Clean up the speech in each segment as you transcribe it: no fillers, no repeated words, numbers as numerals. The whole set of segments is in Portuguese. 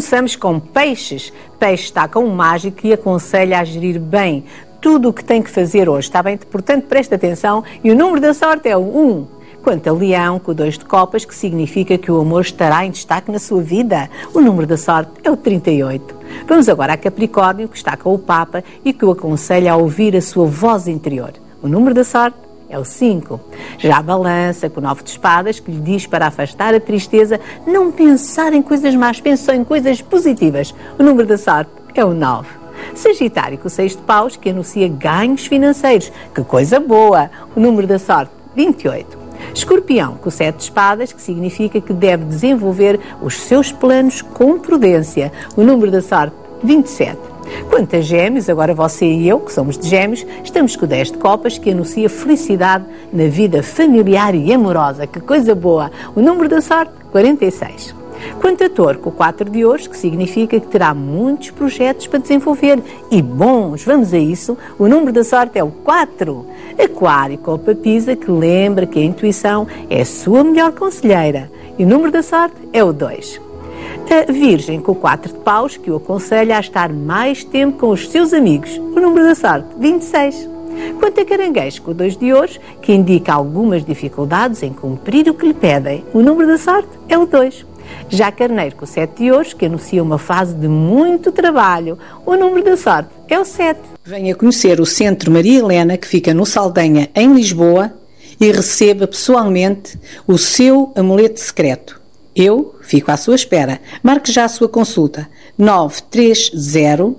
Começamos com peixes. Peixe está com um mágico que aconselha a gerir bem tudo o que tem que fazer hoje, está bem? Portanto, preste atenção e o número da sorte é o 1. Quanto a Leão, com o 2 de copas, que significa que o amor estará em destaque na sua vida. O número da sorte é o 38. Vamos agora a Capricórnio, que está com o Papa e que o aconselha a ouvir a sua voz interior. O número da sorte é o 5. Já a Balança, com o 9 de espadas, que lhe diz para afastar a tristeza, não pensar em coisas más, pense só em coisas positivas. O número da sorte é o 9. Sagitário, com o 6 de paus, que anuncia ganhos financeiros. Que coisa boa! O número da sorte, 28. Escorpião, com o 7 de espadas, que significa que deve desenvolver os seus planos com prudência. O número da sorte, 27. Quanto a Gêmeos, agora você e eu, que somos de Gêmeos, estamos com o 10 de copas, que anuncia felicidade na vida familiar e amorosa. Que coisa boa! O número da sorte, 46. Quanto a Touro, com o 4 de ouros, que significa que terá muitos projetos para desenvolver e bons, vamos a isso, o número da sorte é o 4. Aquário, com a Papisa, que lembra que a intuição é a sua melhor conselheira e o número da sorte é o 2. A Virgem, com o 4 de paus, que o aconselha a estar mais tempo com os seus amigos, o número da sorte, 26. Quanto a Caranguejo, com o 2 de ouros, que indica algumas dificuldades em cumprir o que lhe pedem, o número da sorte é o 2. Já Carneiro, com o 7 de ouros, que anuncia uma fase de muito trabalho, o número da sorte é o 7. Venha conhecer o Centro Maria Helena, que fica no Saldanha, em Lisboa, e receba pessoalmente o seu amuleto secreto. Eu fico à sua espera. Marque já a sua consulta. 930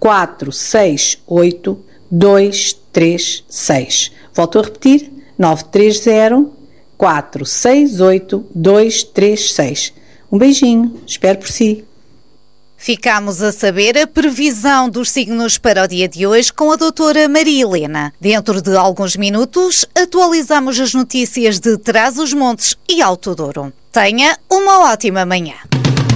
468 236. Volto a repetir. 930 468 236. Um beijinho. Espero por si. Ficámos a saber a previsão dos signos para o dia de hoje com a doutora Maria Helena. Dentro de alguns minutos, atualizamos as notícias de Trás-os-Montes e Alto Douro. Tenha uma ótima manhã.